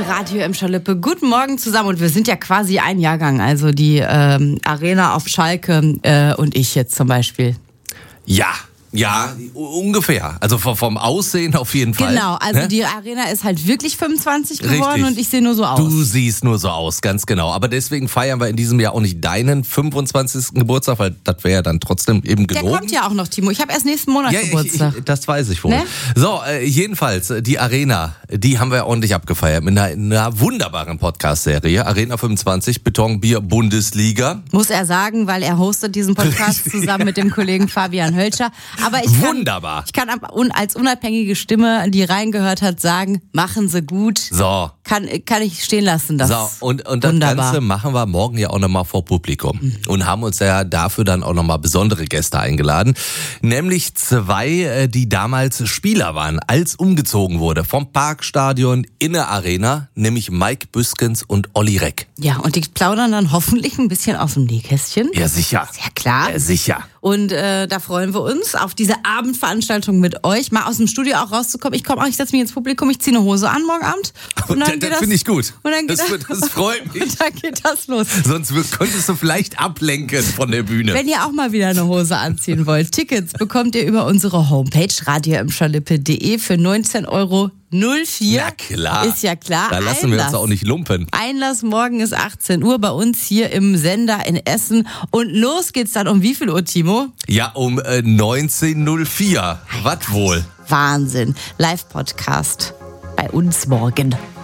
Radio Emscher-Lippe. Guten Morgen zusammen und wir sind ja quasi ein Jahrgang, also die Arena auf Schalke und ich jetzt zum Beispiel. Ja, ungefähr. Also vom Aussehen auf jeden Fall. Genau, also die Arena ist halt wirklich 25 geworden. Richtig. Und ich sehe nur so aus. Du siehst nur so aus, ganz genau. Aber deswegen feiern wir in diesem Jahr auch nicht deinen 25. Geburtstag, weil das wäre ja dann trotzdem eben gelogen. Der kommt ja auch noch, Timo. Ich habe erst nächsten Monat Geburtstag. Das weiß ich wohl. Ne? So, jedenfalls, die Arena, die haben wir ordentlich abgefeiert mit einer wunderbaren Podcast-Serie. Arena 25, Beton, Bier, Bundesliga. Muss er sagen, weil er hostet diesen Podcast zusammen mit dem Kollegen Fabian Hölscher. Aber Wunderbar. Ich kann als unabhängige Stimme, die reingehört hat, sagen, machen Sie gut. So. Kann ich stehen lassen. Das und das wunderbar. Ganze machen wir morgen ja auch nochmal vor Publikum. Und haben uns ja dafür dann auch nochmal besondere Gäste eingeladen. Nämlich 2, die damals Spieler waren, als umgezogen wurde. Vom Parkstadion in der Arena. Nämlich Mike Büskens und Olli Reck. Ja, und die plaudern dann hoffentlich ein bisschen aus dem Nähkästchen. Ja, sicher. Sehr klar. Ja, sicher. Und da freuen wir uns auf diese Abendveranstaltung mit euch, mal aus dem Studio auch rauszukommen. Ich setze mich ins Publikum, ich ziehe eine Hose an morgen Abend. Und dann das finde ich gut. Und dann das freut mich. Und dann geht das los. Sonst könntest du vielleicht ablenken von der Bühne. Wenn ihr auch mal wieder eine Hose anziehen wollt, Tickets bekommt ihr über unsere Homepage radioemscherlippe.de für 19,04 €. Na klar. Ist ja klar. Da lassen wir uns auch nicht lumpen. Einlass morgen ist 18 Uhr bei uns hier im Sender in Essen. Und los geht's dann um wie viel Uhr, Timo? Ja, um 19:04. Was wohl? Wahnsinn. Live-Podcast bei uns morgen.